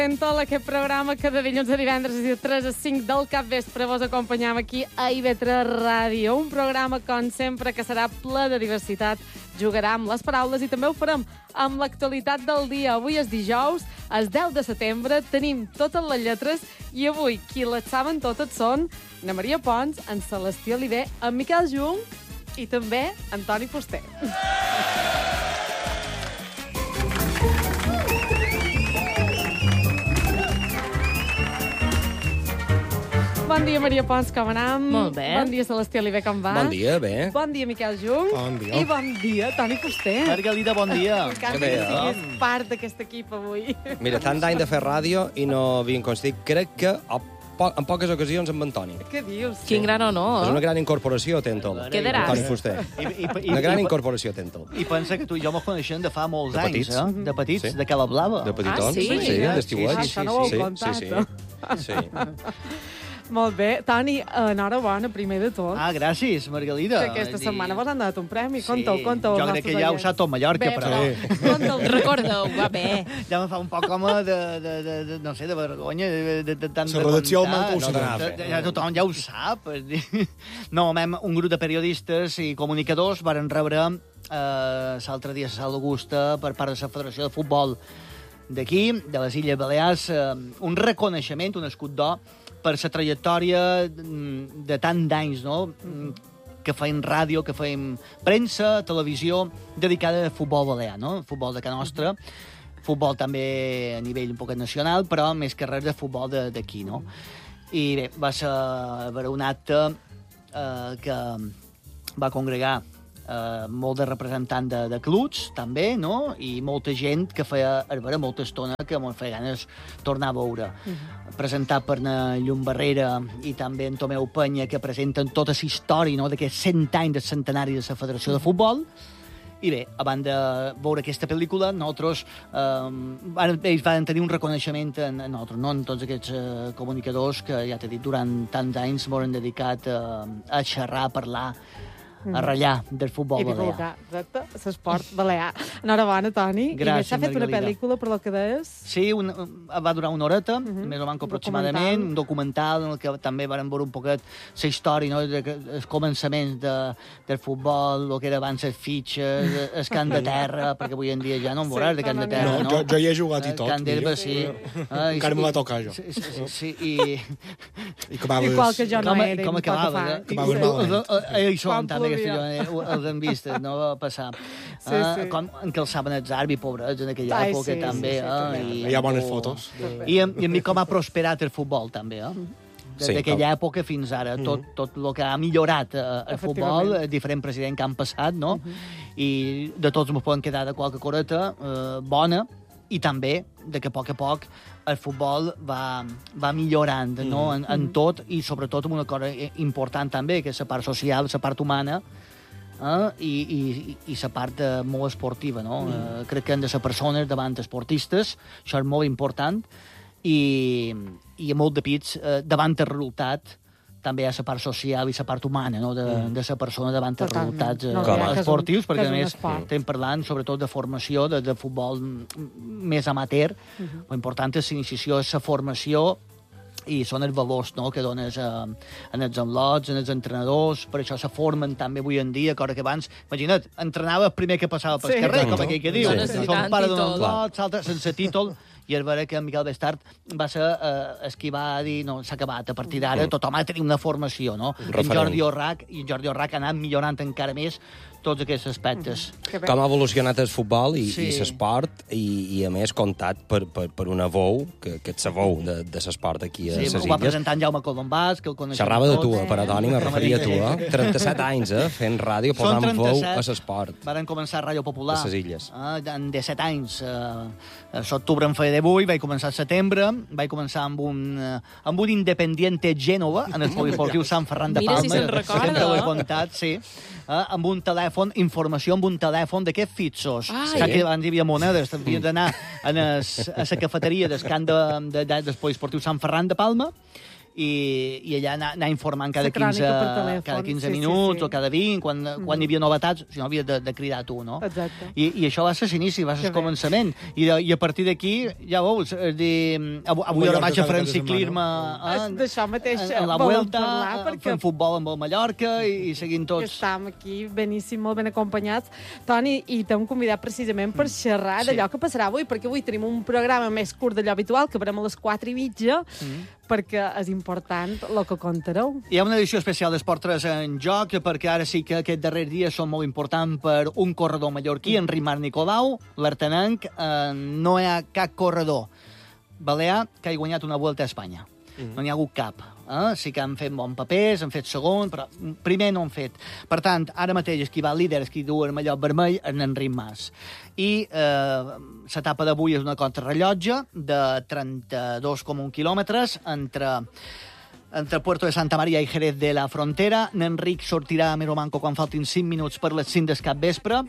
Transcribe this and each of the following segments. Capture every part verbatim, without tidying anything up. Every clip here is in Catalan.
Tol, aquest programa que de dilluns a divendres de tres a cinc del capvespre vos acompanyam aquí a I V tres Ràdio. Un programa, com sempre, que serà ple de diversitat. Jugarà amb les paraules i també ho farem amb l'actualitat del dia. Avui és dijous, és deu de setembre, tenim totes les lletres i avui qui les saben totes són na Maria Pons, en Celestí Oliver, en Miquel Jung i també en Toni Fuster. Bon dia, Maria Pons, com anem? Molt bé. Bon dia, Celestí Oliver, com va? Bon dia, bé. Bon dia, Miquel Jung. Bon dia. I bon dia, Toni Fuster. Margalida, bon dia. Encara Que bé, que eh? siguis part d'aquest equip avui. Mira, tant d'any de fer ràdio i no havien constit. Crec que a po en poques ocasions amb Antoni. Què dius? Quin gran honor. És una gran incorporació, Tentol. Quedaràs. Antoni Fuster. I, i, i, Una gran i, incorporació, Tentol. I pensa que tu i jo mos coneixem de fa molts De anys, petits. eh? De petits, Sí. de Cala Blava. De petitons. Ah, sí? Sí, d'estiuets. Ah, això no ho heu sí, contat, sí, eh? sí, sí. Molt bé. Toni, enhorabona, primer de tot. Ah, gràcies, Margalida. Que aquesta I- setmana vos han donat un premi. Sí. Conta-ho, conta-ho. Jo als crec que nostres ja ho oients. sap tot Mallorca, Bé, però... Conta-ho. Recordeu, va bé. Ja me fa un poc com de, de, de, de, no sé, de vergonya, de, de, de tant La de redacció contar. manco ho No sabrà. t'anava a fer. Ja tothom ja ho sap. és dir. No, mem, un grup de periodistes i comunicadors varen rebre eh, l'altre dia a Sal d'Augusta per part de la Federació de Futbol d'aquí, de les Illes Balears, eh, un reconeixement, un escut d'or per la trajectòria mm, de tant d'anys, no?, Mm, que feim ràdio, que feim premsa, televisió, dedicada al futbol balear, no?, futbol de casa nostra, futbol també a nivell un poc nacional, però més que res de futbol de- d'aquí, no? I bé, va ser per un acte eh, que va congregar eh, molt de representants de, de clubs, també, no?, i molta gent que feia veure molta estona que m'ho feia ganes tornar a veure. Uh -huh. Presentat per na Llum Barrera i també en Tomeu Penya, que presenten tota la història, no?, d'aquests cent anys del centenari de la Federació de Futbol. I bé, abans de veure aquesta pel·lícula, nosaltres eh, ells van tenir un reconeixement en, en nosaltres, no?, en tots aquests eh, comunicadors que, ja t'he dit, durant tants anys m'han dedicat eh, a xerrar, a parlar, a ratllar del futbol I balear. divulgar, exacte, l'esport balear. Enhorabona, Toni. I Gràcies, bé, s'ha fet una Margalida. pel·lícula, per lo que deies? Sí, un, va durar una horeta, uh -huh. més o menys aproximadament, Documental. un documental en el que també varen veure un poquet la història, no?, de, de, els començaments de, del futbol, el que era abans les fitxes, el camp de terra, perquè avui en dia ja no en veuràs de camp de terra, No, no? jo, jo hi he jugat i tot. El camp d'herba, sí. Ah, i- Encara me i- va tocar, jo. Sí, sí, sí, sí, i... I acabaves... Igual que jo no com, era. com i poc acabava, fa. eh? Acabaves I- malament. eh, eh, Ells Quan són també, plovia. aquests, jo, els han vist, no va passar. Sí, Ah, sí. Com encalçaven els àrbits, pobrets, en aquella Ai, època, sí, també. sí, sí, eh? que I, Hi ha bones fotos. I, en- I en mi com ha prosperat el futbol, també, eh? Des Sí, d'aquella època fins ara, tot, tot el que ha millorat eh, el futbol, Efectivament. el diferent president que han passat, no? I de tots ens poden quedar de qualque coreta eh, bona, i també de que a poc a poc el futbol va, va millorant, no?, en, en tot, i sobretot amb una cosa important també, que és la part social, la part humana, eh? i, i, i la part eh, molt esportiva, no? Mm. Eh, crec que han de ser persones davant esportistes, això és molt important, i, i molt de pits eh, davant el resultat també hi ha la part social i la part humana, no?, de, mm. de la persona davant els Totalment. resultats eh, No, clar, eh, que és un- esportius, que perquè és a un més esport. estem parlant sobretot de formació, de, de futbol m- més amateur. Uh -huh. Lo important és l'iniciació, és la formació, i són els valors, no?, que dones a, en els enlots, en els entrenadors, per això se formen també avui en dia, cosa que abans, imagina't, entrenava el primer que passava pel Sí, carrer, exacte. com aquell que diu, Sí, no sí, necessitant son pare d'un títol. enlot, l'altre sense títol, i és vera que en Miquel Bestart va ser eh, el qui va dir, no, s'ha acabat, a partir d'ara tothom ha de tenir una formació, no? En referent. Jordi Orrac, i en Jordi Orrac ha anat millorant encara més tots aquests aspectes. Que bé. Com ha evolucionat el futbol i, Sí. i l'esport, i, i a més comptat per, per, per una veu, que, que ets la veu de, de l'esport aquí a Sí, les ho va Illes. presentar en Jaume Colombàs, que el coneixem Xerrava de tots. tu, però Toni, me referia a tu, eh? trenta-set anys, eh? Fent ràdio, Són posant veu trenta-set. a l'esport. Varen començar a Ràdio Popular. A ses Illes. Eh, en disset anys. Eh, a l'octubre em feia divuit, vaig començar al setembre, vaig començar amb un, eh, amb un Independiente Gènova, en el poliportiu Sant Ferran de Mira Palma. si se'n recorda. Sempre ho he contat, sí. Eh, amb un telèfon, informació amb un telèfon d'aquests fitxos. Ai. Saps que abans hi havia monedes, havies d'anar a la cafeteria del camp de, de, de, del poliesportiu Sant Ferran de Palma, i, i allà anar, anar informant cada La crònica quinze, per telèfon, cada quinze sí, sí, minuts sí. o cada vint, quan, mm. quan hi havia novetats, si no havia de, de cridar tu, no? Exacte. I, I això va ser l'inici, va ser Que el bé. començament. I, de, I a partir d'aquí, ja veus, és dir, avui, avui ara Mallorca vaig a fer cada en setmana. ciclisme És D'això mateix en, en la volem Vuelta, parlar, perquè... perquè fent futbol amb el Mallorca i, i seguint que tots. estem aquí beníssim, molt ben acompanyats. Toni, i t'hem convidat precisament per xerrar Sí. d'allò que passarà avui, perquè avui tenim un programa més curt d'allò habitual, que veurem a les quatre i mitja, Mm. perquè és important el que contareu. Hi ha una edició especial d'Esport tres en joc, perquè ara sí que aquest darrer dia són molt importants per un corredor mallorquí, Enric Marc Nicolau, l'artenenc. Eh, no hi ha cap corredor balear que hagi guanyat una Vuelta a Espanya. Mm. No n'hi ha hagut cap. Eh? Sí que han fet bons papers, han fet segon, però primer no han fet. Per tant, ara mateix qui va líder, qui du el mallot vermell, és Enric Mas. I eh, l'etapa d'avui és una contrarrellotge de trenta-dos coma un quilòmetres entre entre Puerto de Santa Maria i Jerez de la Frontera. N'Enric sortirà a Meromanco quan faltin cinc minuts per les cinc del capvespre,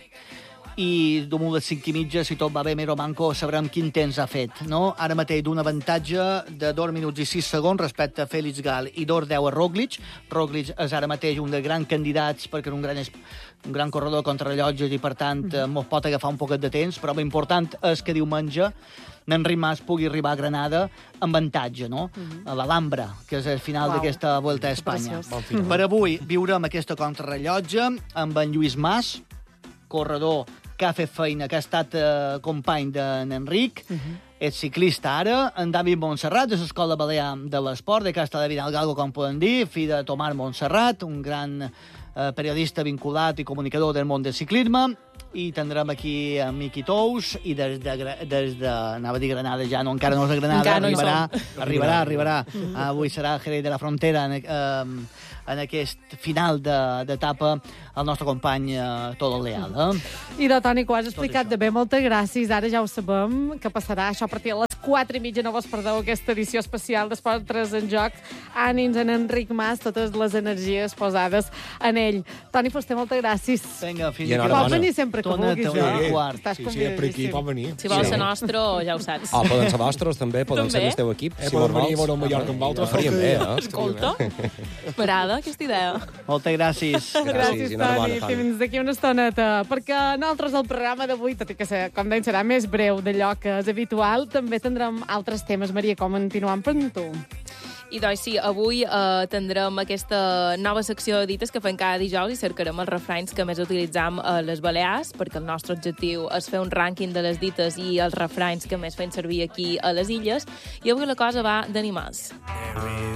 i damunt les cinc i mitja, si tot va bé, Meromanco sabrem quin temps ha fet, no? Ara mateix d'un avantatge de dos minuts i sis segons respecte a Félix Gal i dos deu a Roglic. Roglic és ara mateix un dels grans candidats perquè és un gran, es- un gran corredor contra rellotges i, per tant, mm. mos pot agafar un poquet de temps, però l'important és que diumenge n'Enric Mas pugui arribar a Granada amb avantatge, no? Mm-hmm. A l'Alhambra, que és el final Uau. d'aquesta Vuelta a Espanya. Preciós. Bon final. Per avui viurem aquesta contrarrellotge amb en Lluís Mas, corredor que ha fet feina, que ha estat eh, company d'Enric, uh -huh. és ciclista ara, en David Montserrat, de l'Escola Balear de l'Esport, de Casta de Vinalgalgo, com poden dir, fill de Tomàs Montserrat, un gran eh, periodista vinculat i comunicador del món del ciclisme, i tindrem aquí a Miqui Tous, i des de, Gra- des de, anava a dir Granada, ja no, encara no és a Granada, Encara no hi arribarà, arribarà, arribarà, arribarà. Avui serà a Jerez de la Frontera, en, eh, en aquest final de- d'etapa, el nostre company eh, Todo Leal. Eh? I de Toni, que ho has explicat de bé, moltes gràcies. Ara ja ho sabem, que passarà això a partir de les quatre i mitja. No vos perdeu aquesta edició especial d'Esport tres en joc. Ànims en Enric Mas, totes les energies posades en ell. Toni Fuster, moltes gràcies. Vinga, fins I aquí. enhorabona. Pots venir sempre que Torna vulguis. a eh? tenir un quart. Estàs Sí, sí, per aquí convidadíssim. pot venir. Si vols Sí. ser nostre, ja ho saps. Ah, poden ser vostres, també, poden ser També. del teu equip. Eh, si poden vols. venir a veure el Mallorca amb Ho altres. faríem bé, eh? Escolta, m'agrada aquesta idea. Moltes gràcies. Gràcies, Gràcies, i enhorabona, Toni. Toni. Fins d'aquí una estoneta. Perquè nosaltres el programa d'avui, tot i que ser, com deien, serà més breu d'allò que és habitual, també tindrem altres temes. Maria, com continuem per tu? I doncs sí, avui eh, tindrem aquesta nova secció de dites que fem cada dijous i cercarem els refranys que més utilitzam a les Balears, perquè el nostre objectiu és fer un rànquing de les dites i els refranys que més fem servir aquí a les illes. I avui la cosa va d'animals.